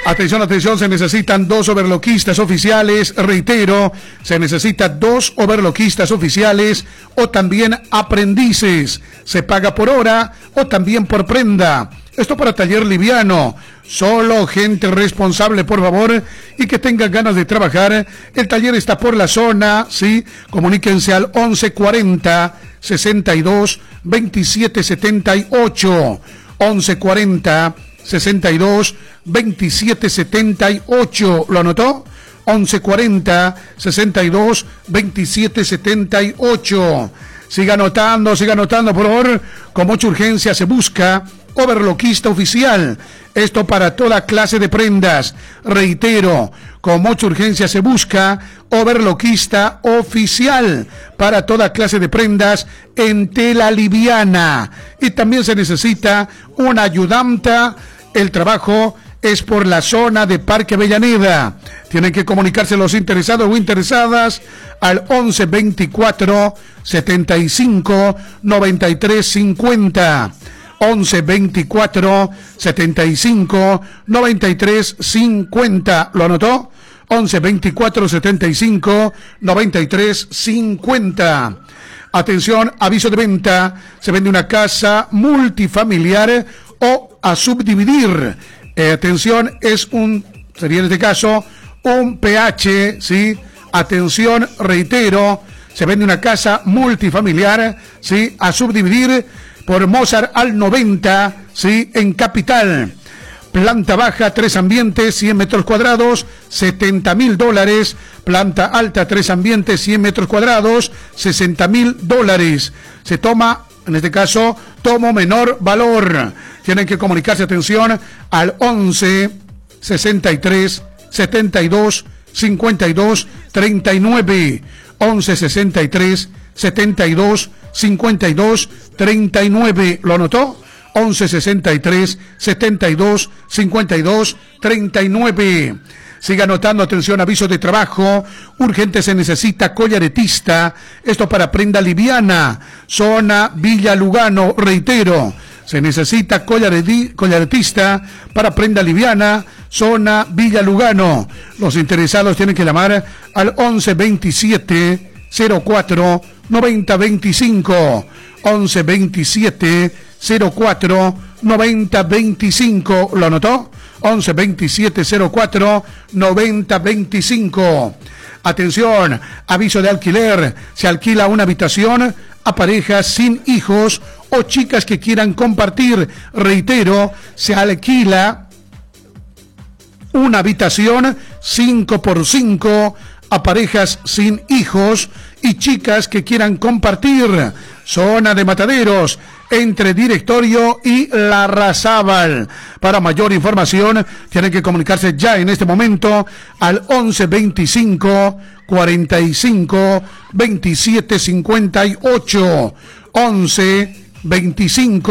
Atención, atención, se necesitan 2 overloquistas oficiales, reitero, se necesitan 2 overloquistas oficiales o también aprendices, se paga por hora o también por prenda. Esto para taller liviano, solo gente responsable, por favor, y que tenga ganas de trabajar. El taller está por la zona, ¿sí? Comuníquense al 1140 62 27 78, 1140 62 27 78, ¿lo anotó? 1140 62 27 78. Siga anotando, por favor. Con mucha urgencia se busca overloquista oficial. Esto para toda clase de prendas. Reitero, con mucha urgencia se busca overloquista oficial para toda clase de prendas en tela liviana. Y también se necesita una ayudanta. El trabajo es por la zona de Parque Avellaneda. Tienen que comunicarse los interesados o interesadas al 11 24 75 93 50. 11 24 75 93 50. ¿Lo anotó? 11 24 75 93 50. Atención, aviso de venta. Se vende una casa multifamiliar o a subdividir. Atención, sería en este caso un PH, ¿sí? Atención, reitero, se vende una casa multifamiliar, ¿sí? A subdividir por Mozart al 90, ¿sí? En Capital. Planta baja, 3 ambientes, 100 metros cuadrados, $70,000. Planta alta, 3 ambientes, 100 metros cuadrados, $60,000. Se toma, en este caso, tomo menor valor. Tienen que comunicarse, atención, al 11 63 72 52 39. 11 63 72 52 39. ¿Lo anotó? 11 63 72 52 39. Siga anotando, atención, aviso de trabajo. Urgente se necesita collaretista. Esto para prenda liviana. Zona Villa Lugano, reitero. Se necesita collaretista para prenda liviana. Zona Villa Lugano. Los interesados tienen que llamar al 11 27 04 90 25. 11 27 04 90 25. ¿Lo anotó? 11 27 04 90 25. Atención, aviso de alquiler. Se alquila una habitación a parejas sin hijos o chicas que quieran compartir. Reitero, se alquila una habitación 5x5 a parejas sin hijos y chicas que quieran compartir. Zona de Mataderos, entre Directorio y Larrazábal. Para mayor información, tienen que comunicarse ya en este momento al 11 25 45 27 58. 11 25